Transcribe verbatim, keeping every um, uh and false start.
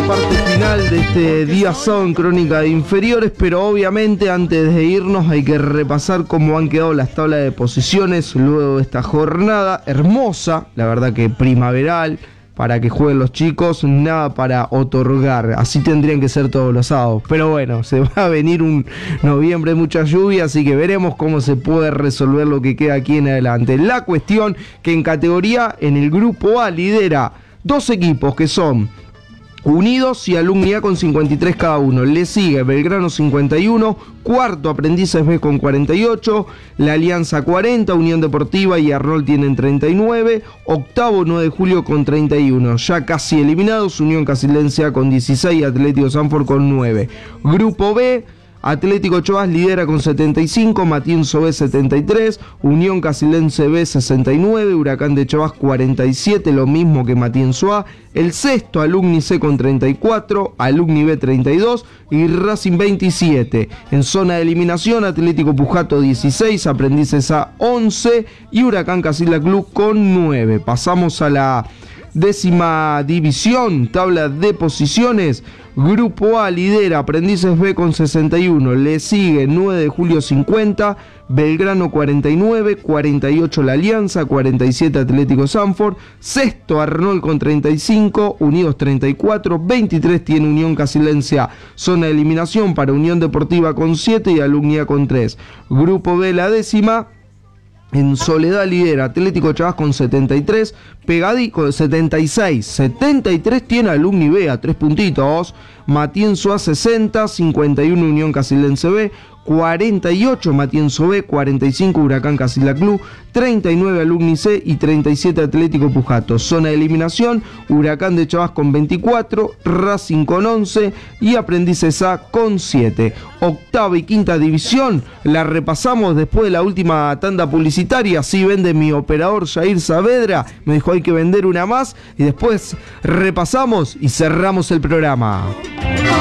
parte final de este día sábado en Crónica de Inferiores, pero obviamente antes de irnos hay que repasar cómo han quedado las tablas de posiciones luego de esta jornada hermosa, la verdad que primaveral, para que jueguen los chicos, nada para otorgar, así tendrían que ser todos los sábados, pero bueno, se va a venir un noviembre de mucha lluvia, así que veremos cómo se puede resolver lo que queda aquí en adelante. La cuestión que en categoría, en el grupo A lidera dos equipos que son Unidos y Alumni A con cincuenta y tres cada uno. Le sigue Belgrano cincuenta y uno, cuarto Aprendices B con cuarenta y ocho, La Alianza cuarenta, Unión Deportiva y Arnold tienen treinta y nueve, octavo nueve de julio con treinta y uno. Ya casi eliminados, Unión Casilense A con dieciséis, Atlético Sanford con nueve. Grupo B, Atlético Choás lidera con setenta y cinco, Matienzo B setenta y tres, Unión Casilense B sesenta y nueve, Huracán de Choás cuarenta y siete, lo mismo que Matienzo A. El sexto, Alumni C con treinta y cuatro, Alumni B treinta y dos y Racing veintisiete. En zona de eliminación, Atlético Pujato dieciséis, Aprendices A once y Huracán Casilla Club con nueve. Pasamos a la décima división, tabla de posiciones. Grupo A lidera Aprendices B con sesenta y uno, le sigue nueve de julio cincuenta, Belgrano cuarenta y nueve, cuarenta y ocho La Alianza, cuarenta y siete Atlético Sanford, sexto Arnold con treinta y cinco, Unidos treinta y cuatro, veintitrés tiene Unión Casilense A. Zona de eliminación para Unión Deportiva con siete y Alumni A con tres. Grupo B la décima. En Soledad lidera Atlético Chavás con setenta y tres, Pegadí con setenta y seis, setenta y tres tiene Alumni B a tres puntitos, Matienzo A sesenta, cincuenta y uno Unión Casilense B, cuarenta y ocho Matienzo B, cuarenta y cinco Huracán Casilla Club, treinta y nueve Alumni C y treinta y siete Atlético Pujato. Zona de eliminación, Huracán de Chavás con veinticuatro, Racing con once y Aprendices A con siete. Octava y quinta división, la repasamos después de la última tanda publicitaria, así vende mi operador Jair Saavedra, me dijo hay que vender una más y después repasamos y cerramos el programa.